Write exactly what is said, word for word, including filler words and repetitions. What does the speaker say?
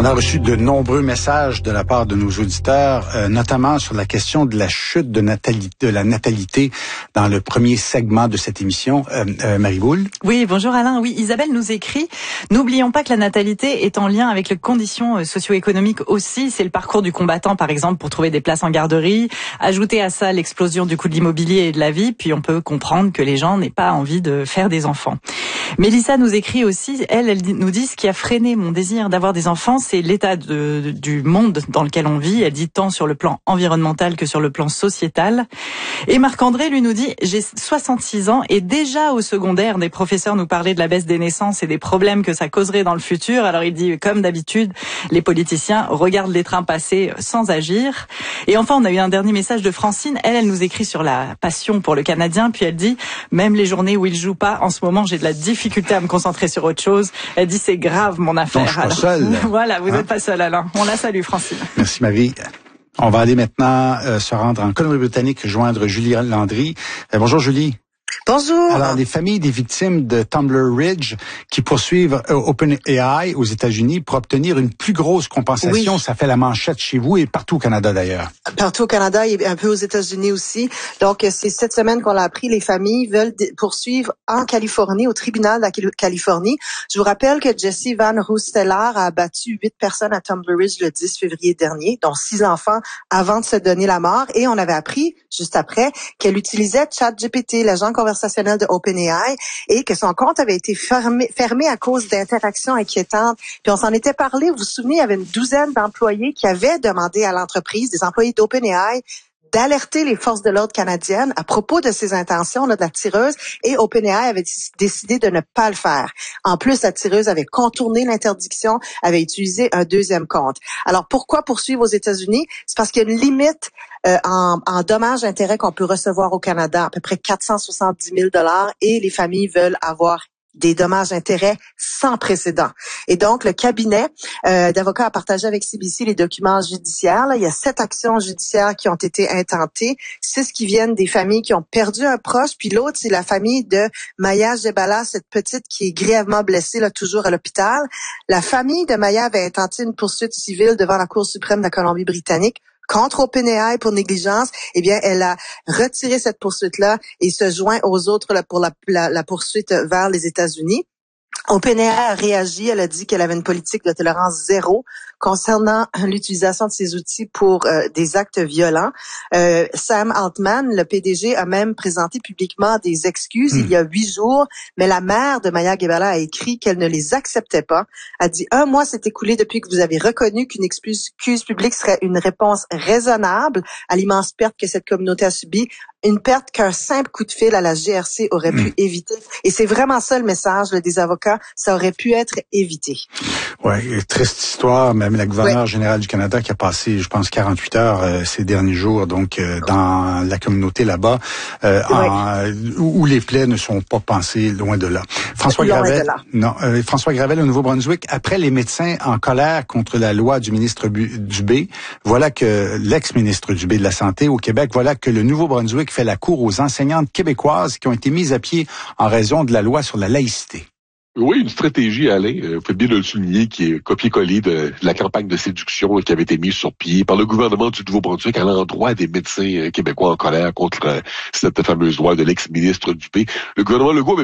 On a reçu de nombreux messages de la part de nos auditeurs, euh, notamment sur la question de la chute de, natalité, de la natalité dans le premier segment de cette émission. Euh, euh, Marie-Boule? Oui, bonjour Alain. Oui, Isabelle nous écrit « N'oublions pas que la natalité est en lien avec les conditions socio-économiques aussi. C'est le parcours du combattant, par exemple, pour trouver des places en garderie. Ajoutez à ça l'explosion du coût de l'immobilier et de la vie, puis on peut comprendre que les gens n'aient pas envie de faire des enfants. » Mélissa nous écrit aussi, elle, elle nous dit « Ce qui a freiné mon désir d'avoir des enfants, c'est l'état de, de, du monde dans lequel on vit. » Elle dit tant sur le plan environnemental que sur le plan sociétal. Et Marc-André, lui, nous dit « J'ai soixante-six ans et déjà au secondaire, des professeurs nous parlaient de la baisse des naissances et des problèmes que ça causerait dans le futur. Alors il dit, comme d'habitude, les politiciens regardent les trains passer sans agir. » Et enfin, on a eu un dernier message de Francine. Elle, elle nous écrit sur la passion pour le Canadien. Puis elle dit, même les journées où il joue pas, en ce moment, j'ai de la difficulté à me concentrer sur autre chose. Elle dit, c'est grave, mon affaire. Non, je suis pas seul. Voilà, vous hein? n'êtes pas seul, Alain. On la salue, Francine. Merci, Marie. On va aller maintenant euh, se rendre en Colombie-Britannique, joindre Julie Landry. Euh, bonjour, Julie. Bonjour. Alors, les familles des victimes de Tumblr Ridge qui poursuivent euh, OpenAI aux États-Unis pour obtenir une plus grosse compensation, oui. Ça fait la manchette chez vous et partout au Canada d'ailleurs. Partout au Canada et un peu aux États-Unis aussi. Donc, c'est cette semaine qu'on l'a appris. Les familles veulent poursuivre en Californie, au tribunal de la Californie. Je vous rappelle que Jessie Van Roostelar a abattu huit personnes à Tumblr Ridge le dix février dernier, dont six enfants, avant de se donner la mort. Et on avait appris, juste après, qu'elle utilisait ChatGPT, l'agent conversationnel de OpenAI, et que son compte avait été fermé, fermé à cause d'interactions inquiétantes. Puis on s'en était parlé, vous vous souvenez, il y avait une douzaine d'employés qui avaient demandé à l'entreprise, des employés d'OpenAI, d'alerter les forces de l'ordre canadiennes à propos de ses intentions là, de la tireuse, et OpenAI avait décidé de ne pas le faire. En plus, la tireuse avait contourné l'interdiction, avait utilisé un deuxième compte. Alors, pourquoi poursuivre aux États-Unis? C'est parce qu'il y a une limite euh, en, en dommages-intérêts qu'on peut recevoir au Canada, à peu près quatre cent soixante-dix mille dollars, et les familles veulent avoir des dommages-intérêts sans précédent. Et donc, le cabinet euh, d'avocats a partagé avec C B C les documents judiciaires. Là, il y a sept actions judiciaires qui ont été intentées, six qui viennent des familles qui ont perdu un proche, puis l'autre, c'est la famille de Maya Jebala, cette petite qui est grièvement blessée, là, toujours à l'hôpital. La famille de Maya avait intenté une poursuite civile devant la Cour suprême de la Colombie-Britannique contre OpenAI pour négligence. Eh bien, elle a retiré cette poursuite-là et se joint aux autres là, pour la, la, la poursuite vers les États-Unis. OpenAI a réagi, elle a dit qu'elle avait une politique de tolérance zéro concernant l'utilisation de ces outils pour euh, des actes violents. Euh, Sam Altman, le P D G, a même présenté publiquement des excuses mmh. il y a huit jours, mais la mère de Maya Jebala a écrit qu'elle ne les acceptait pas. Elle a dit, un mois s'est écoulé depuis que vous avez reconnu qu'une excuse publique serait une réponse raisonnable à l'immense perte que cette communauté a subie, une perte qu'un simple coup de fil à la G R C aurait mmh. pu éviter. Et c'est vraiment ça le message là, des avocats, ça aurait pu être évité. Oui, triste histoire. Même la gouverneure ouais. générale du Canada qui a passé, je pense, quarante-huit heures euh, ces derniers jours, donc euh, dans la communauté là-bas, euh, ouais. en, où, où les plaies ne sont pas pansées, loin de là. François loin Gravel, de là. non, euh, François Gravel au Nouveau-Brunswick, après les médecins en colère contre la loi du ministre Dubé, voilà que l'ex-ministre Dubé de la Santé au Québec, voilà que le Nouveau-Brunswick fait la cour aux enseignantes québécoises qui ont été mises à pied en raison de la loi sur la laïcité. Oui, une stratégie, Alain, euh, vous faites bien de le souligner, qui est copié-collé de, de la campagne de séduction qui avait été mise sur pied par le gouvernement du Nouveau-Brunswick à l'endroit des médecins québécois en colère contre euh, cette fameuse loi de l'ex-ministre Dubé. Le gouvernement Legault avait